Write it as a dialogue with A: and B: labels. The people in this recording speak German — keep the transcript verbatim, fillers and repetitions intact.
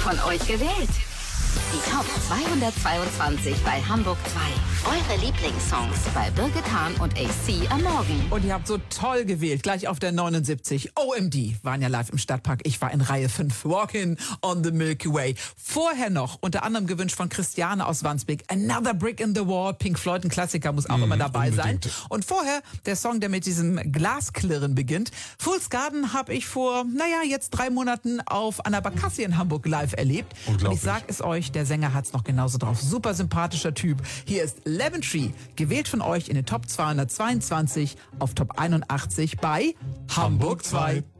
A: von euch gewählt. Die Top zweihundertzweiundzwanzig bei Hamburg zwei. Eure Lieblingssongs bei Birgit Hahn und A C am Morgen.
B: Und ihr habt so toll gewählt. Gleich auf der neunundsiebzig. O M D waren ja live im Stadtpark. Ich war in Reihe fünf. Walking on the Milky Way. Vorher noch, unter anderem gewünscht von Christiane aus Wandsbek, Another Brick in the Wall. Pink Floyd, ein Klassiker, muss auch mmh, immer dabei unbedingt sein. Und vorher der Song, der mit diesem Glasklirren beginnt. Fool's Garden habe ich vor, naja, jetzt drei Monaten auf einer Bakassi in Hamburg live erlebt. Und ich sag es euch, der Sänger hat's noch genauso drauf. Super sympathischer Typ. Hier ist Lemon Tree, gewählt von euch in den Top zweihundertzweiundzwanzig auf Top einundachtzig bei Hamburg zwei.